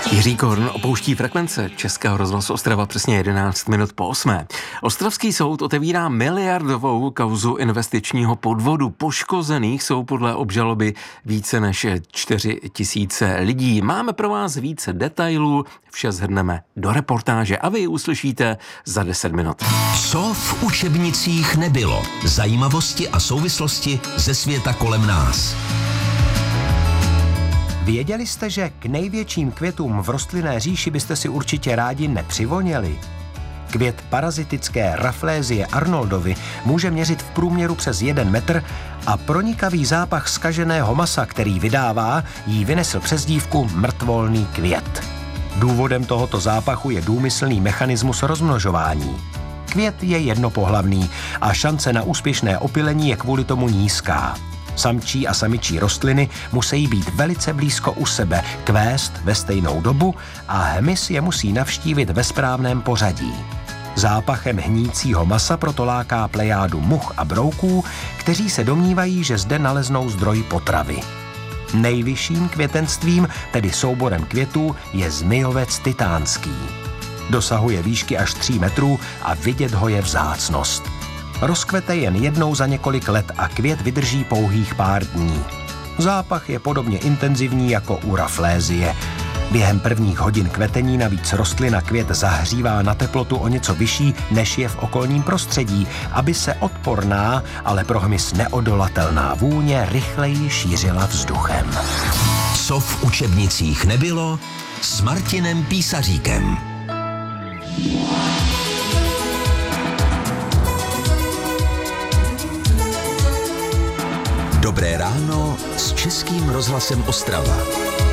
Jiří Korn opouští frekvence Českého rozhlasu Ostrava přesně 11 minut po 8. Ostravský soud otevírá miliardovou kauzu investičního podvodu. Poškozených jsou podle obžaloby více než 4 000 lidí. Máme pro vás více detailů, vše shrneme do reportáže a vy ji uslyšíte za 10 minut. Co v učebnicích nebylo? Zajímavosti a souvislosti ze světa kolem nás. Věděli jste, že k největším květům v rostlinné říši byste si určitě rádi nepřivoněli? Květ parazitické Rafflesie arnoldovy může měřit v průměru přes 1 metr a pronikavý zápach zkaženého masa, který vydává, jí vynesl přezdívku mrtvolný květ. Důvodem tohoto zápachu je důmyslný mechanismus rozmnožování. Květ je jednopohlavný a šance na úspěšné opylení je kvůli tomu nízká. Samčí a samičí rostliny musí být velice blízko u sebe, kvést ve stejnou dobu a hmyz je musí navštívit ve správném pořadí. Zápachem hnícího masa proto láká plejádu much a brouků, kteří se domnívají, že zde naleznou zdroj potravy. Nejvyšším květenstvím, tedy souborem květů, je zmijovec titánský. Dosahuje výšky až 3 metrů a vidět ho je vzácnost. Rozkvete jen jednou za několik let a květ vydrží pouhých pár dní. Zápach je podobně intenzivní jako u Rafflesie. Během prvních hodin kvetení navíc rostlina květ zahřívá na teplotu o něco vyšší, než je v okolním prostředí, aby se odporná, ale pro hmyz neodolatelná vůně rychleji šířila vzduchem. Co v učebnicích nebylo? S Martinem Písaříkem. Dobré ráno s Českým rozhlasem Ostrava.